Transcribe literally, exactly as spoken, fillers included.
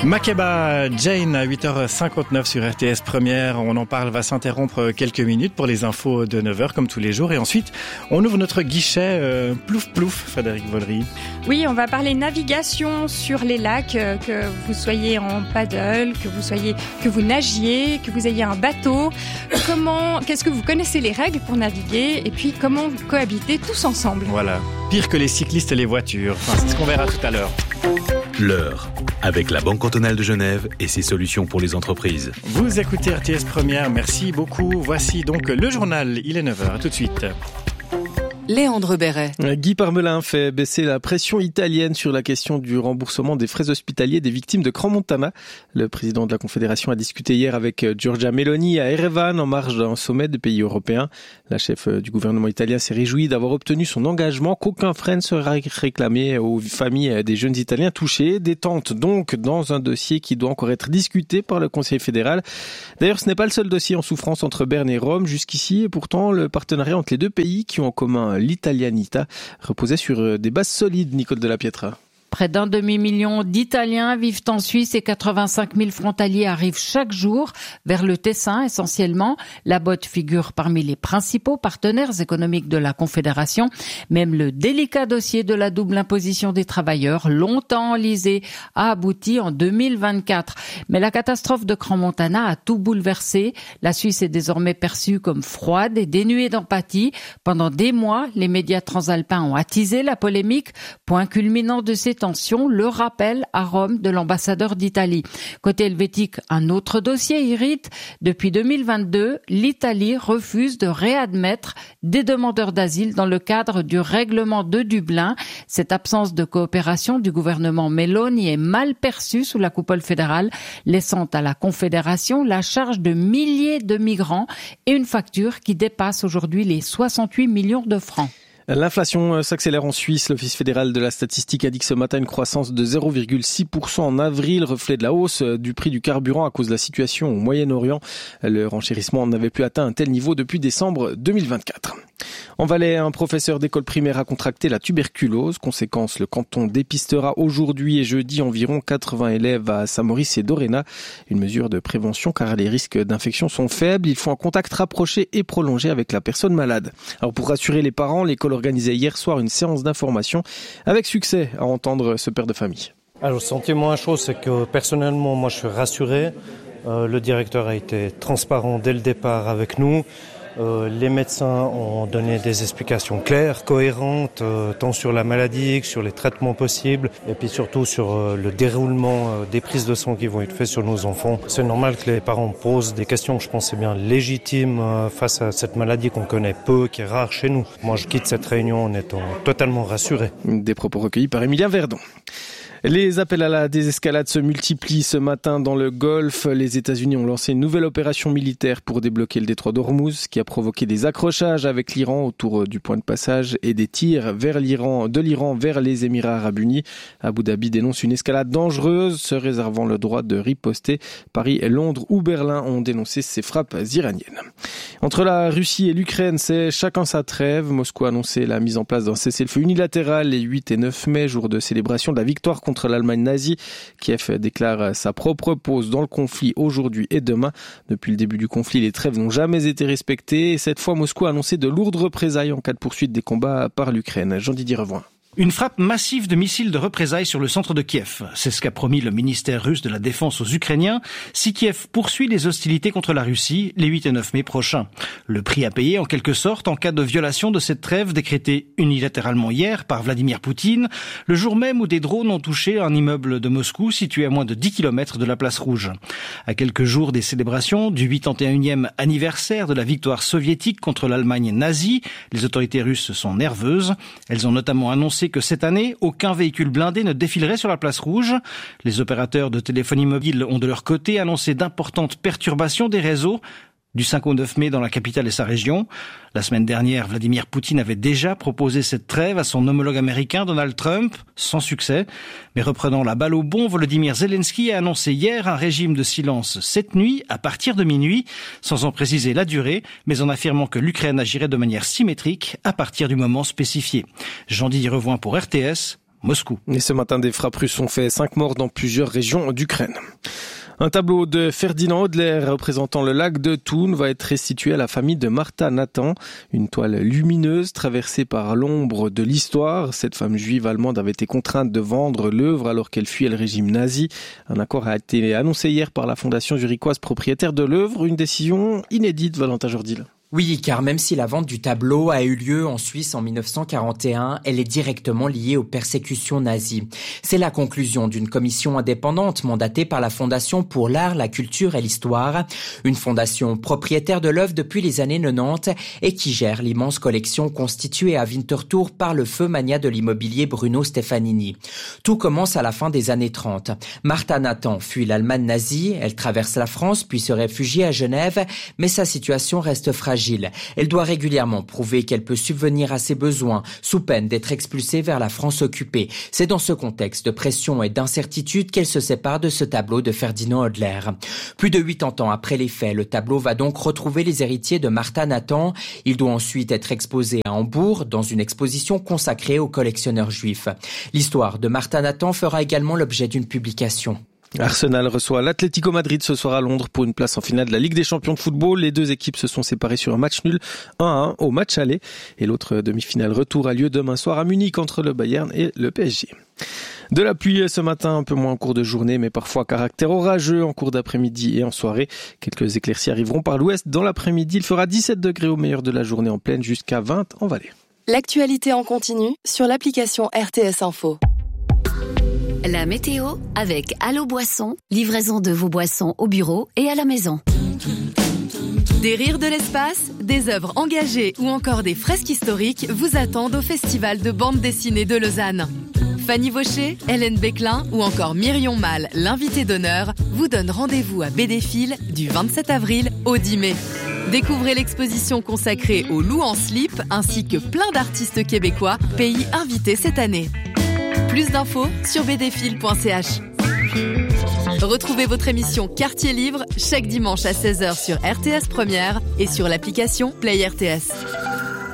Makeba Jane à huit heures cinquante-neuf sur R T S Première. On en parle, va s'interrompre quelques minutes pour les infos de neuf heures comme tous les jours. Et ensuite, on ouvre notre guichet euh, plouf plouf, Frédéric Vollery. Oui, on va parler navigation sur les lacs, euh, que vous soyez en paddle, que vous soyez, que vous nagiez, que vous ayez un bateau. Comment, qu'est-ce que vous connaissez les règles pour naviguer et puis comment cohabiter tous ensemble. Voilà. Pire que les cyclistes et les voitures. Enfin, c'est ce qu'on verra tout à l'heure. L'heure, avec la Banque cantonale de Genève et ses solutions pour les entreprises. Vous écoutez R T S Première, merci beaucoup. Voici donc le journal, il est neuf heures, à tout de suite. Léandre Béret. Guy Parmelin fait baisser la pression italienne sur la question du remboursement des frais hospitaliers des victimes de Crans-Montana. Le président de la Confédération a discuté hier avec Giorgia Meloni à Erevan en marge d'un sommet des pays européens. La chef du gouvernement italien s'est réjouie d'avoir obtenu son engagement qu'aucun frais ne sera réclamé aux familles des jeunes Italiens touchés. Détente donc dans un dossier qui doit encore être discuté par le Conseil fédéral. D'ailleurs, ce n'est pas le seul dossier en souffrance entre Berne et Rome jusqu'ici et pourtant le partenariat entre les deux pays qui ont en commun l'Italianita reposait sur des bases solides, Nicole de la Pietra. Près d'un demi-million d'Italiens vivent en Suisse et quatre-vingt-cinq mille frontaliers arrivent chaque jour vers le Tessin essentiellement. La botte figure parmi les principaux partenaires économiques de la Confédération. Même le délicat dossier de la double imposition des travailleurs, longtemps enlisé, a abouti en deux mille vingt-quatre. Mais la catastrophe de Crans-Montana a tout bouleversé. La Suisse est désormais perçue comme froide et dénuée d'empathie. Pendant des mois, les médias transalpins ont attisé la polémique. Point culminant de ces tension, le rappel à Rome de l'ambassadeur d'Italie. Côté helvétique, un autre dossier irrite. Depuis deux mille vingt-deux, l'Italie refuse de réadmettre des demandeurs d'asile dans le cadre du règlement de Dublin. Cette absence de coopération du gouvernement Meloni est mal perçue sous la coupole fédérale, laissant à la Confédération la charge de milliers de migrants et une facture qui dépasse aujourd'hui les soixante-huit millions de francs. L'inflation s'accélère en Suisse. L'Office fédéral de la statistique a dit que ce matin une croissance de zéro virgule six pour cent en avril, reflet de la hausse du prix du carburant à cause de la situation au Moyen-Orient. Le renchérissement n'avait plus atteint un tel niveau depuis décembre deux mille vingt-quatre. En Valais, un professeur d'école primaire a contracté la tuberculose. Conséquence, le canton dépistera aujourd'hui et jeudi environ quatre-vingts élèves à Saint-Maurice et Doréna. Une mesure de prévention car les risques d'infection sont faibles. Il faut un contact rapproché et prolongé avec la personne malade. Alors pour rassurer les parents, l'école organisait hier soir une séance d'information avec succès à entendre ce père de famille. Alors, le sentiment à chaud, c'est que personnellement, moi je suis rassuré. Euh, le directeur a été transparent dès le départ avec nous. Euh, les médecins ont donné des explications claires, cohérentes, euh, tant sur la maladie que sur les traitements possibles et puis surtout sur euh, le déroulement euh, des prises de sang qui vont être faites sur nos enfants. C'est normal que les parents posent des questions, je pense c'est bien légitime euh, face à cette maladie qu'on connaît peu, qui est rare chez nous. Moi je quitte cette réunion en étant totalement rassuré. Des propos recueillis par Emilien Verdon. Les appels à la désescalade se multiplient ce matin dans le Golfe. Les États-Unis ont lancé une nouvelle opération militaire pour débloquer le détroit d'Ormuz, qui a provoqué des accrochages avec l'Iran autour du point de passage et des tirs vers l'Iran, de l'Iran vers les Émirats arabes unis. Abu Dhabi dénonce une escalade dangereuse, se réservant le droit de riposter. Paris, Londres ou Berlin ont dénoncé ces frappes iraniennes. Entre la Russie et l'Ukraine, c'est chacun sa trêve. Moscou a annoncé la mise en place d'un cessez-le-feu unilatéral les huit et neuf mai, jour de célébration de la victoire contre contre l'Allemagne nazie. Kiev déclare sa propre pause dans le conflit aujourd'hui et demain. Depuis le début du conflit, les trêves n'ont jamais été respectées et cette fois, Moscou a annoncé de lourdes représailles en cas de poursuite des combats par l'Ukraine. Jean-Didier Revoin. Une frappe massive de missiles de représailles sur le centre de Kiev. C'est ce qu'a promis le ministère russe de la Défense aux Ukrainiens si Kiev poursuit les hostilités contre la Russie les huit et neuf mai prochains. Le prix à payer en quelque sorte en cas de violation de cette trêve décrétée unilatéralement hier par Vladimir Poutine, le jour même où des drones ont touché un immeuble de Moscou situé à moins de dix kilomètres de la place Rouge. À quelques jours des célébrations du huit et unième anniversaire de la victoire soviétique contre l'Allemagne nazie, les autorités russes sont nerveuses. Elles ont notamment annoncé que cette année, aucun véhicule blindé ne défilerait sur la place Rouge. Les opérateurs de téléphonie mobile ont de leur côté annoncé d'importantes perturbations des réseaux du cinq au neuf mai dans la capitale et sa région. La semaine dernière, Vladimir Poutine avait déjà proposé cette trêve à son homologue américain Donald Trump, sans succès. Mais reprenant la balle au bond, Volodymyr Zelensky a annoncé hier un régime de silence cette nuit à partir de minuit, sans en préciser la durée, mais en affirmant que l'Ukraine agirait de manière symétrique à partir du moment spécifié. Jean-Didier Revoin pour R T S, Moscou. Et ce matin, des frappes russes ont fait cinq morts dans plusieurs régions d'Ukraine. Un tableau de Ferdinand Hodler représentant le lac de Thun va être restitué à la famille de Martha Nathan. Une toile lumineuse traversée par l'ombre de l'histoire. Cette femme juive allemande avait été contrainte de vendre l'œuvre alors qu'elle fuyait le régime nazi. Un accord a été annoncé hier par la fondation zurichoise propriétaire de l'œuvre. Une décision inédite, Valentin Jourdil. Oui, car même si la vente du tableau a eu lieu en Suisse en dix-neuf cent quarante et un, elle est directement liée aux persécutions nazies. C'est la conclusion d'une commission indépendante mandatée par la Fondation pour l'art, la culture et l'histoire, une fondation propriétaire de l'œuvre depuis les années quatre-vingt-dix et qui gère l'immense collection constituée à Winterthur par le feu mania de l'immobilier Bruno Stefanini. Tout commence à la fin des années trente. Martha Nathan fuit l'Allemagne nazie, elle traverse la France puis se réfugie à Genève, mais sa situation reste fragile. Elle doit régulièrement prouver qu'elle peut subvenir à ses besoins, sous peine d'être expulsée vers la France occupée. C'est dans ce contexte de pression et d'incertitude qu'elle se sépare de ce tableau de Ferdinand Hodler. Plus de quatre-vingts ans après les faits, le tableau va donc retrouver les héritiers de Martha Nathan. Il doit ensuite être exposé à Hambourg dans une exposition consacrée aux collectionneurs juifs. L'histoire de Martha Nathan fera également l'objet d'une publication. Arsenal reçoit l'Atlético Madrid ce soir à Londres pour une place en finale de la Ligue des Champions de football. Les deux équipes se sont séparées sur un match nul un à un au match aller. Et l'autre demi-finale retour a lieu demain soir à Munich entre le Bayern et le P S G. De la pluie ce matin, un peu moins en cours de journée, mais parfois caractère orageux en cours d'après-midi et en soirée. Quelques éclaircies arriveront par l'ouest. Dans l'après-midi, il fera dix-sept degrés au meilleur de la journée en plaine jusqu'à vingt en vallée. L'actualité en continu sur l'application R T S Info. La météo avec Allo Boisson, livraison de vos boissons au bureau et à la maison. Des rires de l'espace, des œuvres engagées ou encore des fresques historiques vous attendent au Festival de bande dessinée de Lausanne. Fanny Vaucher, Hélène Béclin ou encore Myrion Mal, l'invité d'honneur, vous donnent rendez-vous à Bédéfil du vingt-sept avril au dix mai. Découvrez l'exposition consacrée au loup en slip ainsi que plein d'artistes québécois, pays invités cette année. Plus d'infos sur b d fil point c h. Retrouvez votre émission Quartier Libre chaque dimanche à seize heures sur R T S Première et sur l'application Play R T S.